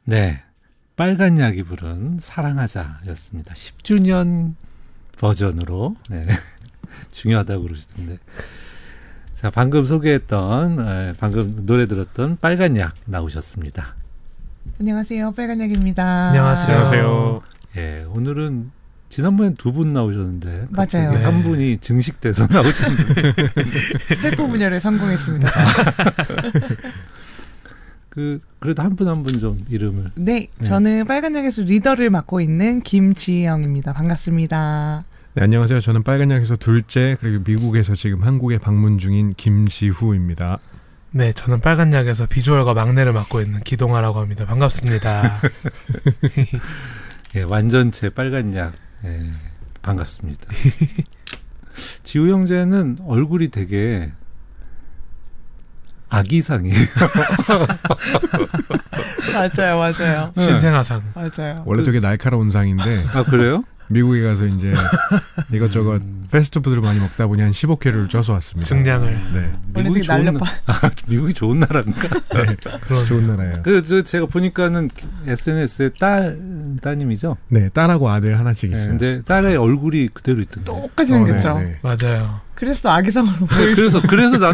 네, 빨간 약이 부른 사랑하자였습니다. 10주년 버전으로 중요하다고 그러시던데. 자, 방금 소개했던 방금 노래 들었던 빨간 약 나오셨습니다. 안녕하세요, 빨간 약입니다. 안녕하세요. 예, 오늘은 지난번엔 두 분 나오셨는데 맞아요. 네. 한 분이 증식돼서 나오셨는데 세포 분열에 성공했습니다. 그래도 한 분 한 분 좀 이름을. 네, 저는 빨간 약에서 리더를 맡고 있는 김지영입니다. 반갑습니다. 네, 안녕하세요. 저는 빨간 약에서 둘째, 그리고 미국에서 지금 한국에 방문 중인 김지후입니다. 네, 저는 빨간 약에서 비주얼과 막내를 맡고 있는 기동아라고 합니다. 반갑습니다. 예, 완전체 빨간 약. 예, 반갑습니다. 지우 형제는 얼굴이 되게 아기상이에요. 맞아요. 신생아상. 맞아요. 원래 되게 날카로운 상인데. 아, 그래요? 미국에 가서 이제 이것저것 패스트푸드를 많이 먹다 보니 한 15kg를 쪄서 왔습니다. 증량을. 네. 미국이 좋은 미국이 좋은 나라인가? 네, 좋은 나라예요. 제가 보니까는 SNS에 따님이죠? 네, 딸하고 아들 하나씩 있어요. 근데 딸의 얼굴이 그대로 있던데. 똑같이 생겼죠. 네. 맞아요. 그래서 아기상으로 보이죠. 그래서 나는